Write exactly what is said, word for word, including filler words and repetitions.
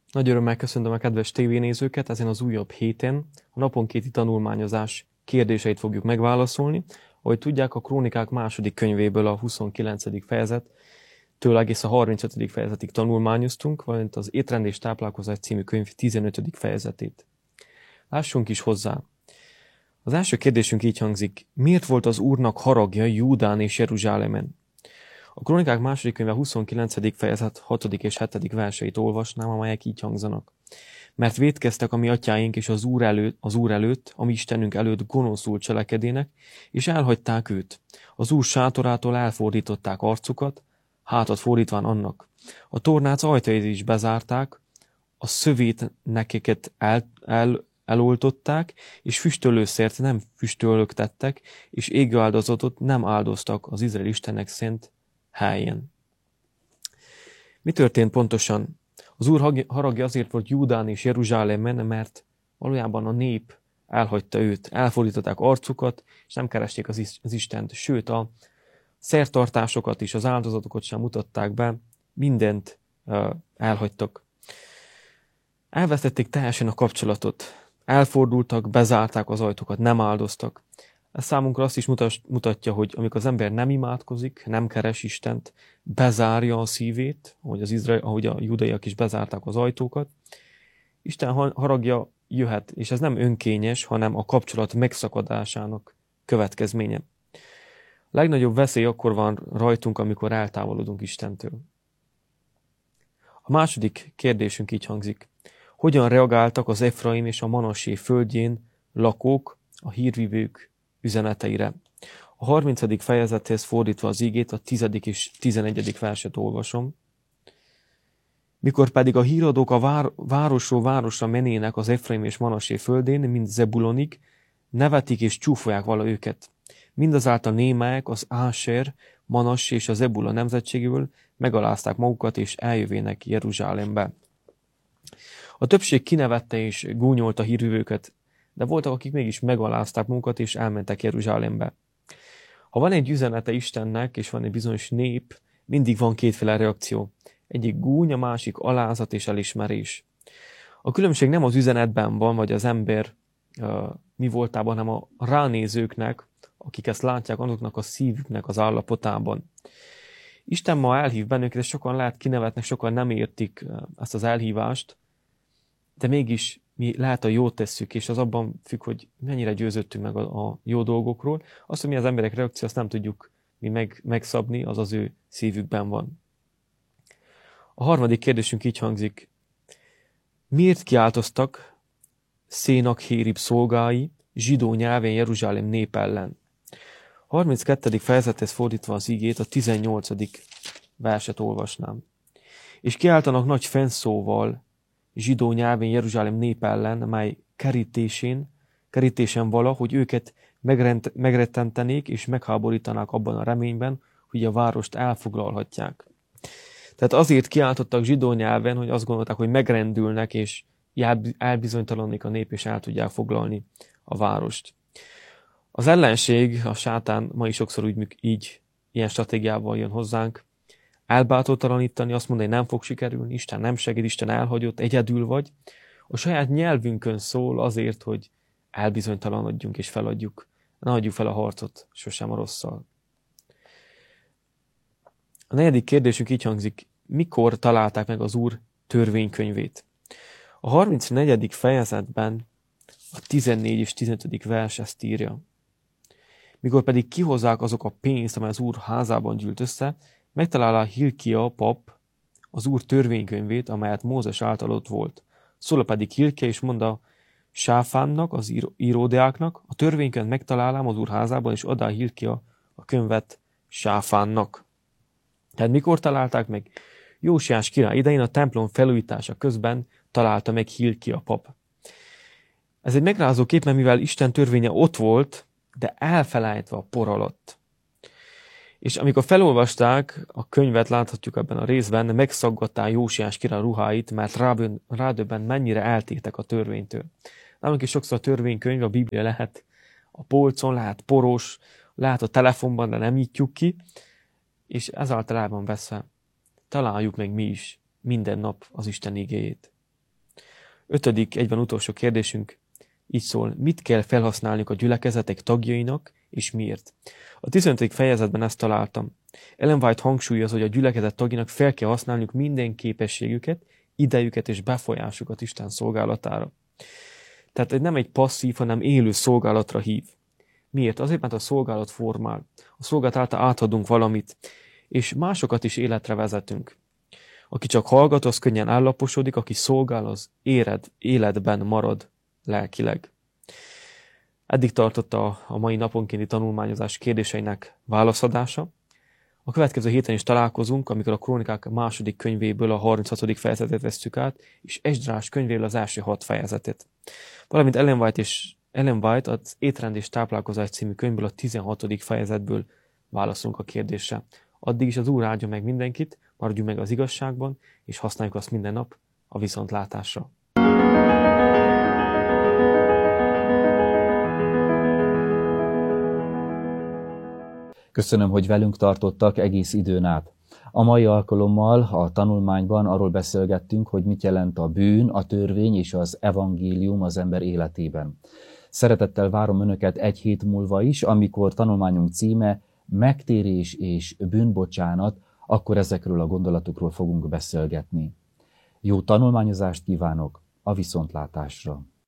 Nagy örömmel köszöntöm a kedves tévénézőket ezen az újabb héten. A naponkéti tanulmányozás kérdéseit fogjuk megválaszolni. Ahogy tudják, a Krónikák második könyvéből a huszonkilencedik fejezettől egész a harmincötödik fejezetig tanulmányoztunk, valamint az Étrend és táplálkozás című könyv tizenötödik fejezetét. Lássunk is hozzá. Az első kérdésünk így hangzik: miért volt az Úrnak haragja Júdán és Jeruzsálemen? A Krónikák második könyve huszonkilencedik fejezet hatodik és hetedik verseit olvasnám, amelyek így hangzanak. Mert vétkeztek a mi atyáink és az Úr előtt, az Úr előtt, a mi Istenünk előtt gonoszul cselekedének, és elhagyták őt. Az Úr sátorától elfordították arcukat, hátat fordítván annak. A tornác ajtajait is bezárták, a szövét nekeket el, el, eloltották, és füstölőszert nem füstölögtettek, és égő áldozatot nem áldoztak az Izrael Istennek szent helyen. Mi történt pontosan? Az Úr haragja azért volt Júdán és Jeruzsálemen, mert valójában a nép elhagyta őt, elfordították arcukat, és nem keresték az, az Istent. Sőt, a szertartásokat is, az áldozatokat sem mutatták be, mindent uh, elhagytak. Elvesztették teljesen a kapcsolatot. Elfordultak, bezárták az ajtókat, nem áldoztak. Ez számunkra azt is mutatja, hogy amikor az ember nem imádkozik, nem keres Istent, bezárja a szívét, ahogy, az Izrael, ahogy a judaiak is bezárták az ajtókat, Isten haragja jöhet, és ez nem önkényes, hanem a kapcsolat megszakadásának következménye. A legnagyobb veszély akkor van rajtunk, amikor eltávolodunk Istentől. A második kérdésünk így hangzik: hogyan reagáltak az Efraim és a Manassé földjén lakók, a hírvivők üzeneteire? A harmincadik fejezethez fordítva az igét, a tizedik és tizenegyedik verset olvasom. Mikor pedig a híradók a vár, városról városra menének az Efraim és Manassé földén, mint Zebulonig, nevetik és csúfolják vala őket. Mindazáltal némelyek az Áser, Manassé és a Zebula nemzetségéből megalázták magukat, és eljövének Jeruzsálembe. A többség kinevette és gúnyolta a hírvivőket, de voltak, akik mégis megalázták magukat, és elmentek Jeruzsálembe. Ha van egy üzenete Istennek, és van egy bizonyos nép, mindig van kétféle reakció. Egyik gúny, a másik alázat és elismerés. A különbség nem az üzenetben van, vagy az ember uh, mi voltában, hanem a ránézőknek, akik ezt látják, azoknak a szívüknek az állapotában. Isten ma elhív bennünket, és sokan lehet kinevetnek, sokan nem értik ezt az elhívást, de mégis mi lehet a jót tesszük, és az abban függ, hogy mennyire győződtünk meg a, a jó dolgokról. Azt, hogy mi az emberek reakció, azt nem tudjuk mi meg, megszabni, az az ő szívükben van. A harmadik kérdésünk így hangzik: miért kiáltoztak Szénakhérib szolgái zsidó nyelven Jeruzsálem nép ellen? A harminckettedik fejezethez fordítva az igét, a tizennyolcadik verset olvasnám. És kiáltanak nagy fennszóval zsidó nyelven Jeruzsálem nép ellen, mely kerítésén, kerítésen vala, hogy őket megrend, megrettentenék és megháborítanák abban a reményben, hogy a várost elfoglalhatják. Tehát azért kiáltottak zsidó nyelven, hogy azt gondolták, hogy megrendülnek, és elbizonytalanik a nép, és el tudják foglalni a várost. Az ellenség, a sátán ma is sokszor úgy, így, ilyen stratégiával jön hozzánk, elbátortalanítani, azt mondani, hogy nem fog sikerülni, Isten nem segít, Isten elhagyott, egyedül vagy. A saját nyelvünkön szól azért, hogy elbizonytalanodjunk és feladjuk. Ne adjuk fel a harcot, sosem a rosszal. A negyedik kérdésünk így hangzik: mikor találták meg az Úr törvénykönyvét? A harmincnegyedik fejezetben a tizennégy és tizenötödik vers ezt írja. Mikor pedig kihozzák azok a pénzt, amely az Úr házában gyűlt össze, megtalálá Hilkia pap az Úr törvénykönyvét, amelyet Mózes által ott volt. Szól pedig Hilkia, és mondta Sáfánnak, az íródeáknak: a törvénykönyvet megtalálám az Úr házában, és adá Hilkia a könyvet Sáfánnak. Tehát mikor találták meg? Jósiás király idején, a templom felújítása közben találta meg Hilkia pap. Ez egy megrázó kép, mert mivel Isten törvénye ott volt, de elfelejtve a por alatt. És amikor felolvasták a könyvet, láthatjuk ebben a részben, megszaggatták Jósiás király ruháit, mert rádöbbent, mennyire eltértek a törvénytől. Nálunk is sokszor a törvénykönyv, a Biblia lehet a polcon, lehet poros, lehet a telefonban, de nem nyitjuk ki, és ezáltal el van veszve. Találjuk meg mi is minden nap az Isten igéjét. Ötödik, egyben utolsó kérdésünk így szól, mit kell felhasználniuk a gyülekezetek tagjainak, és miért? A tizenötödik fejezetben ezt találtam. Ellen White hangsúlyozza, hogy a gyülekezet tagjának fel kell használniuk minden képességüket, idejüket és befolyásukat Isten szolgálatára. Tehát nem egy passzív, hanem élő szolgálatra hív. Miért? Azért, mert a szolgálat formál. A szolgálat által átadunk valamit, és másokat is életre vezetünk. Aki csak hallgat, az könnyen állaposodik, aki szolgál, az éred, életben marad lelkileg. Eddig tartott a, a mai naponkénti tanulmányozás kérdéseinek válaszadása. A következő héten is találkozunk, amikor a Krónikák második könyvéből a harminchatodik fejezetet vesszük át, és Esdrás könyvéből az első hat fejezetet. Valamint Ellen White és Ellen White az Étrend és táplálkozás című könyvből a tizenhatodik fejezetből válaszolunk a kérdésre. Addig is az Úr áldja meg mindenkit, maradjunk meg az igazságban, és használjuk azt minden nap a viszontlátásra. Köszönöm, hogy velünk tartottak egész időn át. A mai alkalommal a tanulmányban arról beszélgettünk, hogy mit jelent a bűn, a törvény és az evangélium az ember életében. Szeretettel várom Önöket egy hét múlva is, amikor tanulmányunk címe Megtérés és bűnbocsánat, akkor ezekről a gondolatokról fogunk beszélgetni. Jó tanulmányozást kívánok, a viszontlátásra!